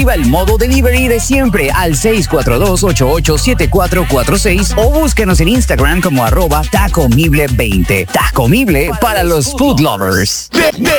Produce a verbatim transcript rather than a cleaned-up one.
Activa el modo delivery de siempre al seis cuatro dos, ocho ocho siete cuatro cuatro seis o búsquenos en Instagram como arroba tacomible veinte. Tacomible para los food lovers. De, de